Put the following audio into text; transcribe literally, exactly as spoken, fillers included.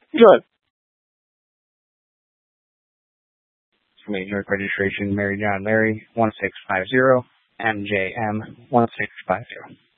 Good. Major registration Mary John Larry one six five zero M J M one six five zero.